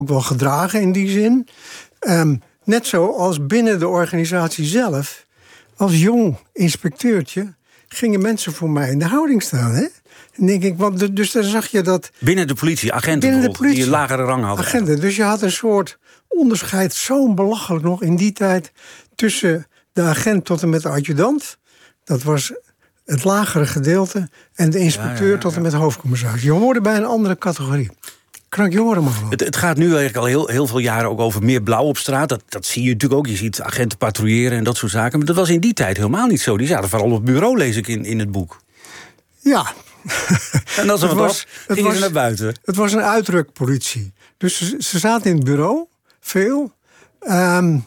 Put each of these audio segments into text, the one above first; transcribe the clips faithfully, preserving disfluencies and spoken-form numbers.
ook wel gedragen in die zin. Um, net zoals binnen de organisatie zelf, als jong inspecteurtje, gingen mensen voor mij in de houding staan. Hè? En denk ik, want dus dan zag je dat. Binnen de politie, agenten binnen de politie, die een lagere rang hadden. Agenten. Dus je had een soort onderscheid, zo belachelijk nog in die tijd, tussen de agent tot en met de adjudant. Dat was het lagere gedeelte. En de inspecteur ja, ja, ja, ja. tot en met de hoofdcommissaris. Je hoorde bij een andere categorie. Krankjoren mag wel. Het, het gaat nu eigenlijk al heel, heel veel jaren ook over meer blauw op straat. Dat, dat zie je natuurlijk ook. Je ziet agenten patrouilleren en dat soort zaken. Maar dat was in die tijd helemaal niet zo. Die zaten vooral op het bureau, lees ik in, in het boek. Ja. En als er wat was, gingen was, ze naar buiten. Het was een uitrukpolitie. Dus ze, ze zaten in het bureau, veel. Um,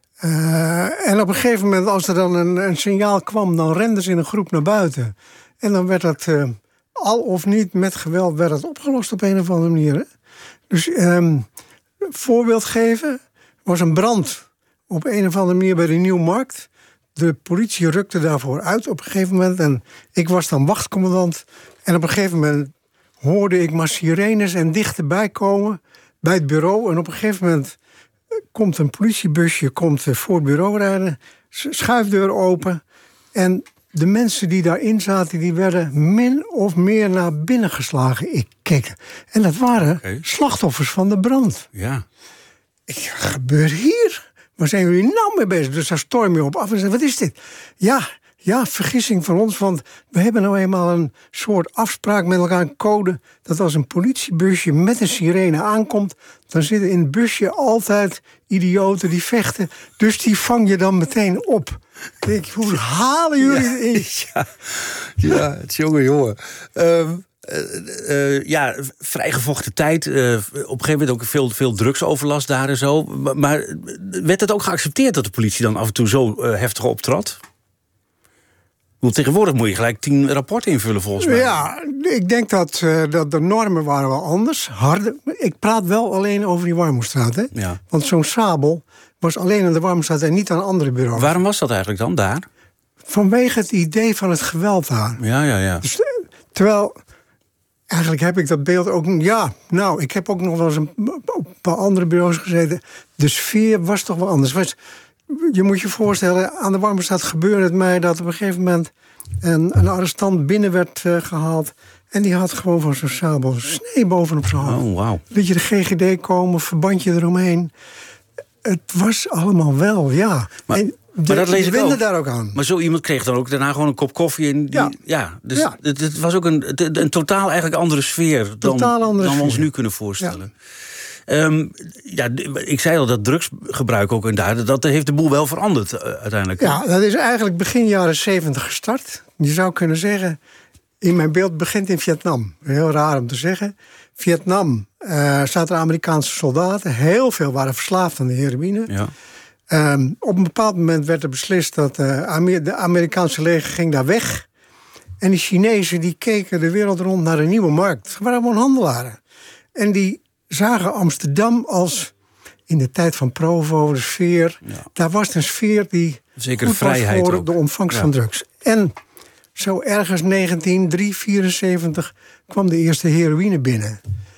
uh, en op een gegeven moment, als er dan een, een signaal kwam, dan renden ze in een groep naar buiten. En dan werd dat uh, al of niet met geweld werd het opgelost op een of andere manier. Hè? Dus um, voorbeeld geven, was een brand op een of andere manier bij de Nieuwmarkt. De politie rukte daarvoor uit op een gegeven moment. En ik was dan wachtcommandant. En op een gegeven moment hoorde ik maar sirenes en dichterbij komen bij het bureau. En op een gegeven moment komt een politiebusje komt voor het bureau rijden. Schuifdeur open. En de mensen die daarin zaten, die werden min of meer naar binnen geslagen. Ik keek. En dat waren okay. slachtoffers van de brand. Ja. Ik dacht, wat gebeurt hier? Waar zijn jullie nou mee bezig? Dus daar storm je op af en zei, wat is dit? Ja, ja, vergissing van ons, want we hebben nou eenmaal een soort afspraak met elkaar, een code, dat als een politiebusje met een sirene aankomt, dan zitten in het busje altijd idioten die vechten. Dus die vang je dan meteen op. Ik denk, hoe halen jullie het in? Ja, ja, het jonge jongen. Um... Uh, uh, ja, vrijgevochten tijd. Uh, op een gegeven moment ook veel, veel drugsoverlast daar en zo. Maar, maar werd het ook geaccepteerd dat de politie dan af en toe zo uh, heftig optrad? Want tegenwoordig moet je gelijk tien rapporten invullen volgens mij. Ja, ik denk dat, uh, dat de normen waren wel anders. Harder. Ik praat wel alleen over die Warmoestraat. Hè? Ja. Want zo'n sabel was alleen aan de Warmoestraat en niet aan andere bureaus. Waarom was dat eigenlijk dan daar? Vanwege het idee van het geweld daar. Ja, ja, ja. Dus, terwijl... Eigenlijk heb ik dat beeld ook... Ja, nou, ik heb ook nog wel eens een, op een paar andere bureaus gezeten. De sfeer was toch wel anders. Was, je moet je voorstellen, aan de Warmoestraat gebeurde het mij... dat op een gegeven moment een, een arrestant binnen werd uh, gehaald... en die had gewoon van zo'n sabel snee bovenop zijn hoofd. Oh, wow. Liet je de G G D komen, verbandje eromheen. Het was allemaal wel, ja. Maar... En, De, maar dat lees ik ook. daar ook aan. Maar zo iemand kreeg dan ook daarna gewoon een kop koffie. En die, ja. ja, dus ja. Het, het was ook een, een, een totaal eigenlijk andere sfeer dan, andere dan we ons sfeer. nu kunnen voorstellen. Ja. Um, ja, ik zei al, dat drugsgebruik ook en daar, dat heeft de boel wel veranderd uh, uiteindelijk. Ja, dat is eigenlijk begin jaren zeventig gestart. Je zou kunnen zeggen, in mijn beeld begint in Vietnam. Heel raar om te zeggen. Vietnam uh, zaten Amerikaanse soldaten. Heel veel waren verslaafd aan de heroïne. Ja. Um, op een bepaald moment werd er beslist dat uh, Amer- de Amerikaanse leger ging daar weg. En de Chinezen die keken de wereld rond naar een nieuwe markt. Het waren allemaal handelaren. En die zagen Amsterdam als in de tijd van Provo, de sfeer. Ja. Daar was een sfeer die zeker goed vrijheid was voor ook. De ontvangst ja. van drugs. En zo ergens negentien vierenzeventig kwam de eerste heroïne binnen.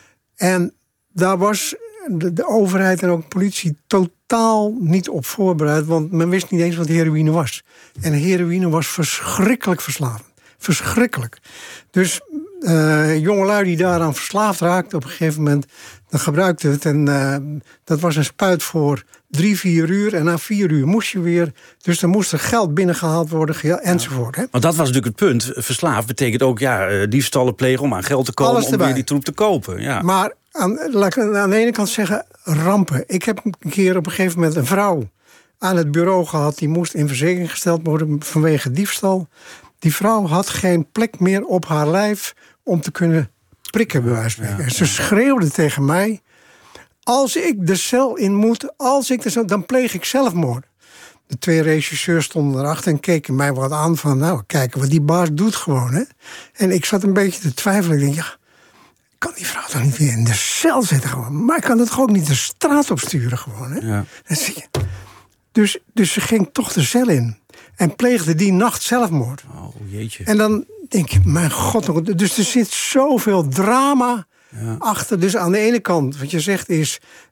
En daar was de, de overheid en ook de politie totaal niet op voorbereid, want men wist niet eens wat heroïne was. En heroïne was verschrikkelijk verslavend. Verschrikkelijk. Dus uh, jongelui die daaraan verslaafd raakten op een gegeven moment, dan gebruikten het. En uh, dat was een spuit voor drie, vier uur. En na vier uur moest je weer. Dus er moest er geld binnengehaald worden, ja, enzovoort. Hè? Want dat was natuurlijk het punt. Verslaafd betekent ook ja, diefstallen plegen om aan geld te komen, om weer die troep te kopen. Ja. Maar aan, laat ik aan de ene kant zeggen, rampen. Ik heb een keer op een gegeven moment een vrouw aan het bureau gehad, die moest in verzekering gesteld worden vanwege diefstal. Die vrouw had geen plek meer op haar lijf om te kunnen prikken, bij wijze van spreken. Ja, ja. Ze schreeuwde tegen mij, als ik de cel in moet, als ik de cel, dan pleeg ik zelfmoord. De twee regisseurs stonden erachter en keken mij wat aan van, nou, kijken wat die baas doet gewoon. Hè? En ik zat een beetje te twijfelen. Ik denk, ja, kan die vrouw toch niet weer in de cel zitten gewoon? Maar ik kan dat toch ook niet de straat opsturen gewoon? Hè? Ja. Dus, dus ze ging toch de cel in. En pleegde die nacht zelfmoord. Oh, jeetje. En dan denk je, mijn god, dus er zit zoveel drama ja. achter. Dus aan de ene kant, wat je zegt is,